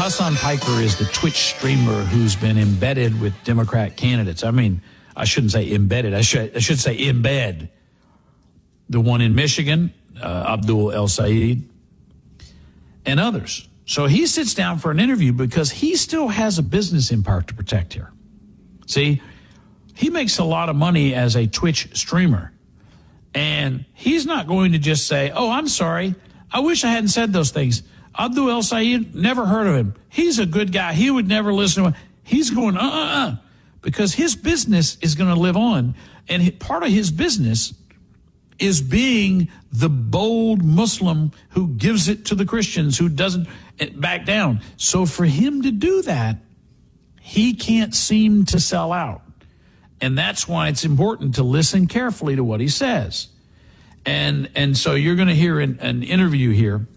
Hassan Piker is the Twitch streamer who's been embedded with Democrat candidates. I mean, I shouldn't say embedded. I should say embed. The one in Michigan, Abdul El Sayed, and others. So he sits down for an interview because he still has a business empire to protect here. See, he makes a lot of money as a Twitch streamer. And he's not going to just say, oh, I'm sorry. I wish I hadn't said those things. Abdul El Sayed, never heard of him. He's a good guy. He would never listen to him. He's going, because his business is going to live on. And part of his business is being the bold Muslim who gives it to the Christians, who doesn't back down. So for him to do that, he can't seem to sell out. And that's why it's important to listen carefully to what he says. And so you're going to hear an interview here.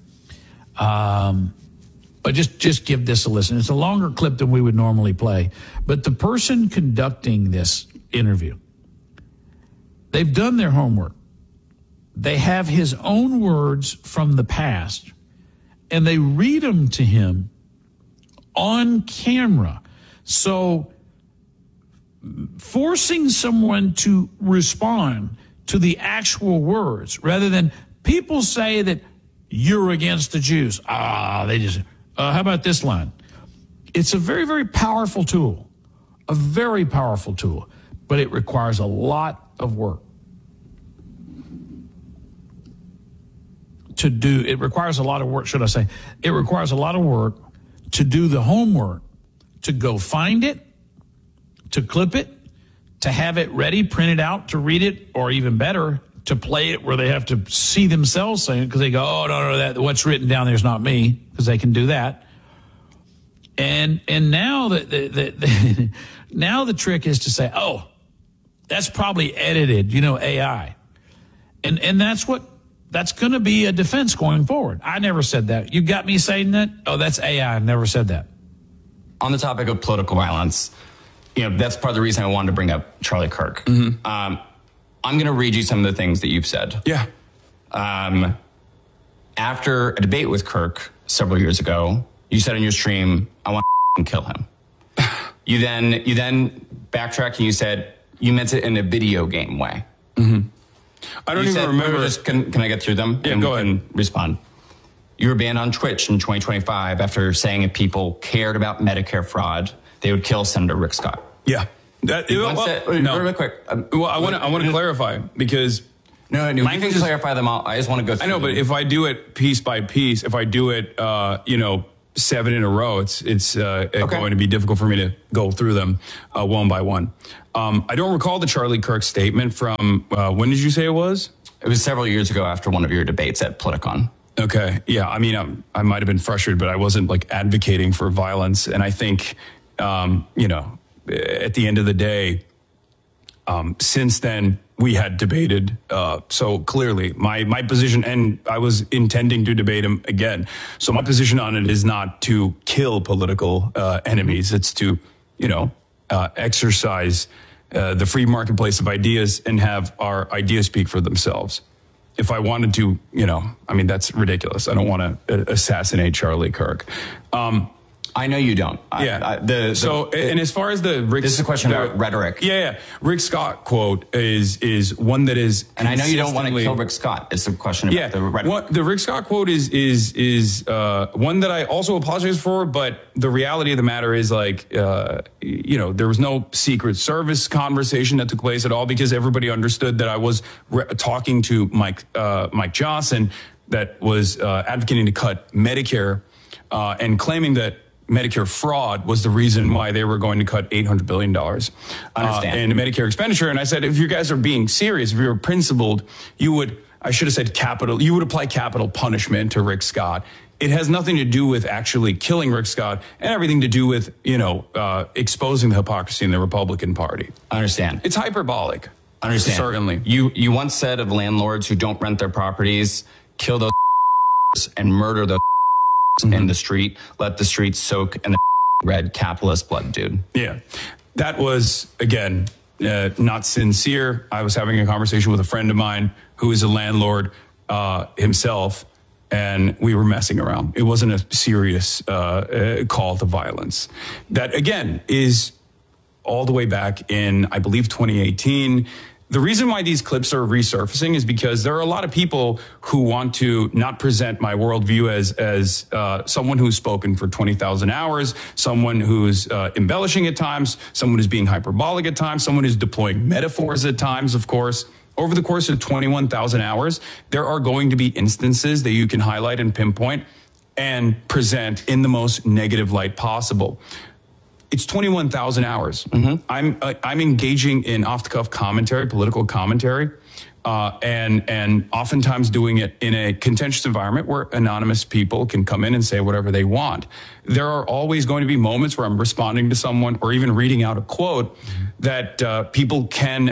But just give this a listen. It's a longer clip than we would normally play. But the person conducting this interview, they've done their homework. They have his own words from the past, and they read them to him on camera. So forcing someone to respond to the actual words rather than people say that you're against the Jews. How about this line? It's a very, very powerful tool, but it requires a lot of work to do. It requires a lot of work, should I say. It requires a lot of work to do the homework, to go find it, to clip it, to have it ready, printed out, to read it, or even better, to play it where they have to see themselves saying it because they go, oh, no, that what's written down there is not me, because they can do that. And now now the trick is to say, oh, that's probably edited, AI. And that's going to be a defense going forward. I never said that. You got me saying that? Oh, that's AI. I never said that. On the topic of political violence, that's part of the reason I wanted to bring up Charlie Kirk. Mm-hmm. I'm going to read you some of the things that you've said. Yeah. After a debate with Kirk several years ago, you said in your stream, I want to kill him. You then backtracked and you said you meant it in a video game way. Mm-hmm. I don't even remember. Can I get through them? Yeah, go ahead. And respond. You were banned on Twitch in 2025 after saying if people cared about Medicare fraud, they would kill Senator Rick Scott. Yeah. No. Real quick. Well, I want to clarify because no, you can clarify them all. I just want to go through I know, them. but if I do it piece by piece, if I do it, 7 in a row, it's going to be difficult for me to go through them one by one. I don't recall the Charlie Kirk statement from when did you say it was? It was several years ago after one of your debates at Politicon. Okay. Yeah. I mean, I might have been frustrated, but I wasn't advocating for violence. And I think, at the end of the day, since then we had debated. So clearly my position, and I was intending to debate him again. So my position on it is not to kill political enemies. It's to, exercise the free marketplace of ideas and have our ideas speak for themselves. If I wanted to, that's ridiculous. I don't want to assassinate Charlie Kirk. I know you don't. And as far as this is a question about rhetoric. Yeah. Rick Scott quote is one that is, and I know you don't want to kill Rick Scott. It's a question about the rhetoric. The Rick Scott quote is one that I also apologize for, but the reality of the matter is there was no Secret Service conversation that took place at all because everybody understood that I was talking to Mike Johnson that was advocating to cut Medicare and claiming that Medicare fraud was the reason why they were going to cut $800 billion in Medicare expenditure. And I said, if you guys are being serious, if you were principled, you would apply capital punishment to Rick Scott. It has nothing to do with actually killing Rick Scott and everything to do with, exposing the hypocrisy in the Republican Party. Understand. It's hyperbolic. Understand. Certainly. You once said of landlords who don't rent their properties, kill those and murder those in the street, let the streets soak in the red capitalist blood, dude. Yeah. That was, again, not sincere. I was having a conversation with a friend of mine who is a landlord himself, and we were messing around. It wasn't a serious call to violence. That, again, is all the way back in, I believe, 2018. The reason why these clips are resurfacing is because there are a lot of people who want to not present my worldview as someone who's spoken for 20,000 hours, someone who's embellishing at times, someone who's being hyperbolic at times, someone who's deploying metaphors at times, of course. Over the course of 21,000 hours, there are going to be instances that you can highlight and pinpoint and present in the most negative light possible. It's 21,000 hours. I'm engaging in off-the-cuff commentary, political commentary, and oftentimes doing it in a contentious environment where anonymous people can come in and say whatever they want. There are always going to be moments where I'm responding to someone or even reading out a quote that people can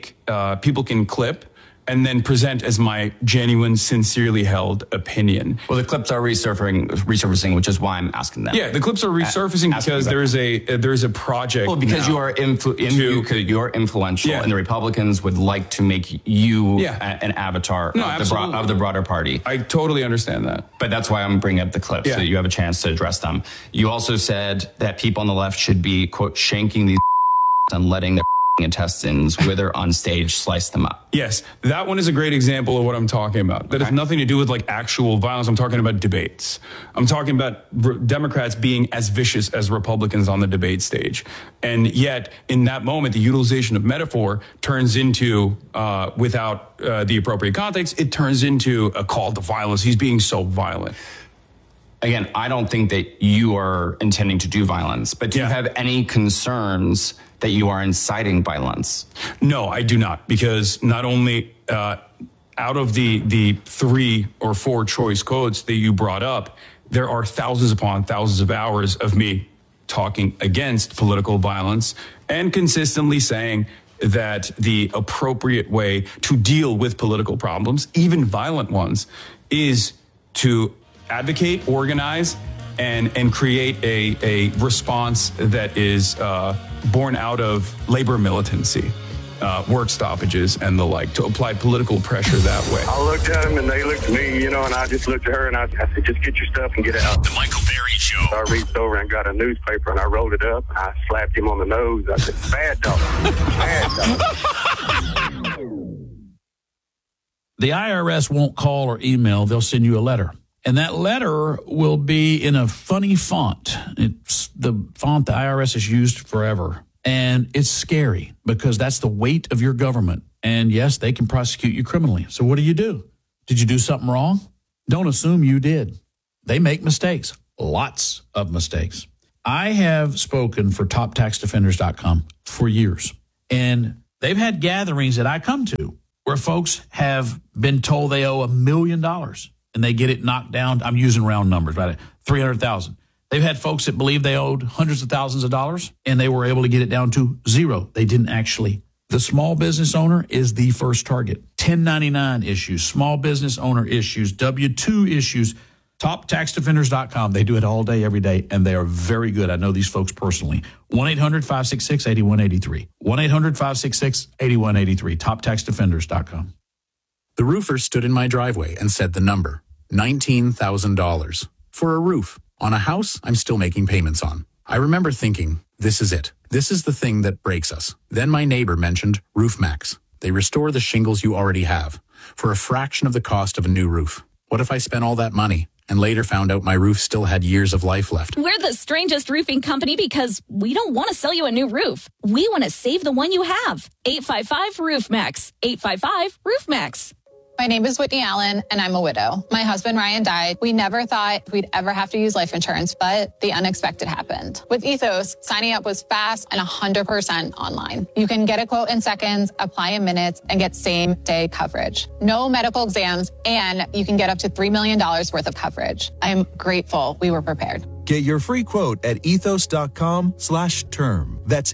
clip and then present as my genuine, sincerely held opinion. Well, the clips are resurfacing, which is why I'm asking them. Yeah, the clips are resurfacing because there's a project. Well, because now you are you're influential, Yeah. and the Republicans would like to make you Yeah. an avatar No, of the broader party. I totally understand that. But that's why I'm bringing up the clips, Yeah. so you have a chance to address them. You also said that people on the left should be, quote, shanking these and letting their intestines wither on stage, slice them up. Yes, that one is a great example of what I'm talking about. That has nothing to do with like actual violence. I'm talking about debates. I'm talking about Democrats being as vicious as Republicans on the debate stage. And yet, in that moment, the utilization of metaphor turns into, without the appropriate context, it turns into a call to violence. He's being so violent. Again, I don't think that you are intending to do violence, but do you have any concerns that you are inciting violence? No, I do not, because not only out of the 3 or 4 choice codes that you brought up, there are thousands upon thousands of hours of me talking against political violence and consistently saying that the appropriate way to deal with political problems, even violent ones, is to advocate, organize, and create a response that is born out of labor militancy, work stoppages, and the like, to apply political pressure that way. I looked at them and they looked at me, and I just looked at her and I said, just get your stuff and get out. The Michael Berry Show. So I reached over and got a newspaper and I rolled it up and I slapped him on the nose. I said, bad dog, bad dog. The IRS won't call or email. They'll send you a letter. And that letter will be in a funny font. It's the font the IRS has used forever. And it's scary because that's the weight of your government. And yes, they can prosecute you criminally. So what do? Did you do something wrong? Don't assume you did. They make mistakes, lots of mistakes. I have spoken for TopTaxDefenders.com for years. And they've had gatherings that I come to where folks have been told they owe $1 million. And they get it knocked down. I'm using round numbers, right? 300,000. They've had folks that believe they owed hundreds of thousands of dollars, and they were able to get it down to zero. They didn't actually. The small business owner is the first target. 1099 issues, small business owner issues, W-2 issues. TopTaxDefenders.com. They do it all day, every day, and they are very good. I know these folks personally. 1-800-566-8183. 1-800-566-8183. TopTaxDefenders.com. The roofer stood in my driveway and said the number, $19,000. For a roof on a house I'm still making payments on. I remember thinking, this is it. This is the thing that breaks us. Then my neighbor mentioned RoofMax. They restore the shingles you already have for a fraction of the cost of a new roof. What if I spent all that money and later found out my roof still had years of life left? We're the strangest roofing company because we don't want to sell you a new roof. We want to save the one you have. 855-ROOFMAX. 855-ROOFMAX. My name is Whitney Allen, and I'm a widow. My husband, Ryan, died. We never thought we'd ever have to use life insurance, but the unexpected happened. With Ethos, signing up was fast and 100% online. You can get a quote in seconds, apply in minutes, and get same-day coverage. No medical exams, and you can get up to $3 million worth of coverage. I'm grateful we were prepared. Get your free quote at ethos.com/term. That's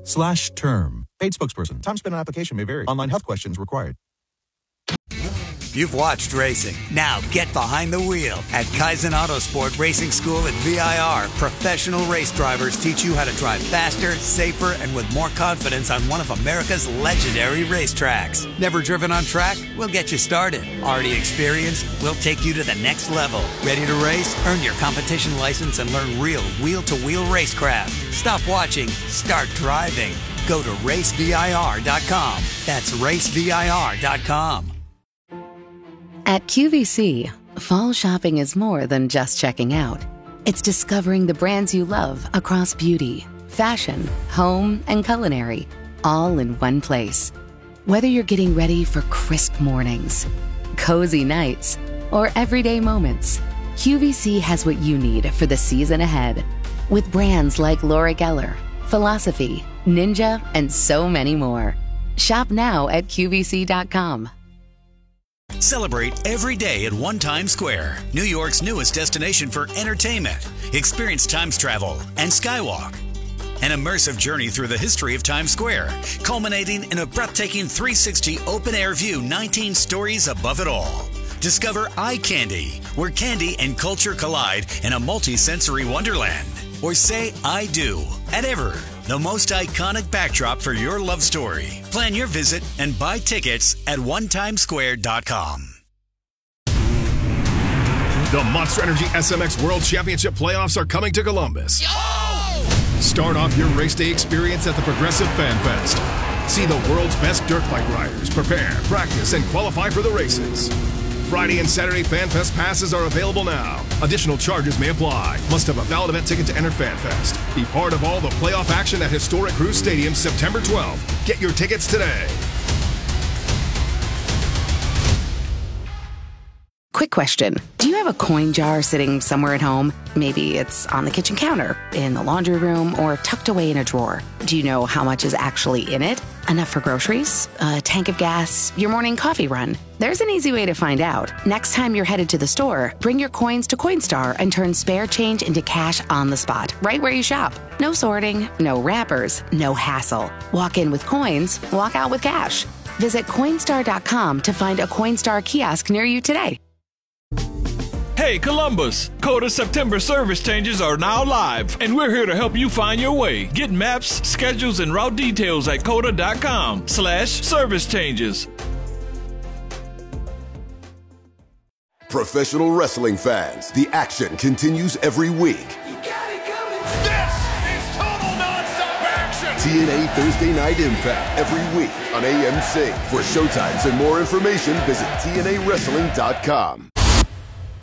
ethos.com/term. Paid spokesperson. Time spent on application may vary. Online health questions required. You've watched racing. Now get behind the wheel. At Kaizen Autosport Racing School at VIR, professional race drivers teach you how to drive faster, safer, and with more confidence on one of America's legendary racetracks. Never driven on track? We'll get you started. Already experienced? We'll take you to the next level. Ready to race? Earn your competition license and learn real wheel-to-wheel racecraft. Stop watching. Start driving. Go to racevir.com. That's racevir.com. At QVC, fall shopping is more than just checking out. It's discovering the brands you love across beauty, fashion, home, and culinary, all in one place. Whether you're getting ready for crisp mornings, cozy nights, or everyday moments, QVC has what you need for the season ahead. With brands like Laura Geller, Philosophy, Ninja, and so many more. Shop now at QVC.com. Celebrate every day at One Times Square, New York's newest destination for entertainment. Experience Times Travel and Skywalk. An immersive journey through the history of Times Square, culminating in a breathtaking 360 open-air view 19 stories above it all. Discover Eye Candy, where candy and culture collide in a multi-sensory wonderland. Or say I do at Ever, the most iconic backdrop for your love story. Plan your visit and buy tickets at onetimesquare.com. The Monster Energy SMX World Championship playoffs are coming to Columbus. Start off your race day experience at the Progressive Fan Fest. See the world's best dirt bike riders prepare, practice, and qualify for the races. Friday and Saturday Fan Fest passes are available now. Additional charges may apply. Must have a valid event ticket to enter Fan Fest. Be part of all the playoff action at historic Cruise Stadium September 12th. Get your tickets today. Quick question. Do you have a coin jar sitting somewhere at home? Maybe it's on the kitchen counter, in the laundry room, or tucked away in a drawer. Do you know how much is actually in it? Enough for groceries? A tank of gas? Your morning coffee run? There's an easy way to find out. Next time you're headed to the store, bring your coins to Coinstar and turn spare change into cash on the spot, right where you shop. No sorting, no wrappers, no hassle. Walk in with coins, walk out with cash. Visit Coinstar.com to find a Coinstar kiosk near you today. Hey Columbus, Coda September service changes are now live, and we're here to help you find your way. Get maps, schedules, and route details at coda.com/service changes. Professional wrestling fans, the action continues every week. This is total nonstop action! TNA Thursday Night Impact every week on AMC. For showtimes and more information, visit TNAWrestling.com.